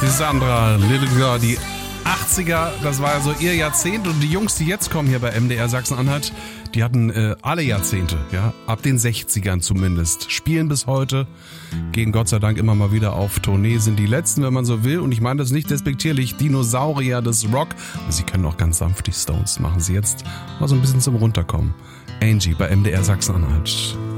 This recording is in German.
Die Sandra, Little Girl, die 80er, das war ja so ihr Jahrzehnt und die Jungs, die jetzt kommen hier bei MDR Sachsen-Anhalt, die hatten alle Jahrzehnte, ja, ab den 60ern zumindest, spielen bis heute, gehen Gott sei Dank immer mal wieder auf Tournee, sind die Letzten, wenn man so will, und ich meine das nicht despektierlich, Dinosaurier des Rock, aber sie können auch ganz sanft die Stones, machen sie jetzt mal so ein bisschen zum Runterkommen. Angie bei MDR Sachsen-Anhalt.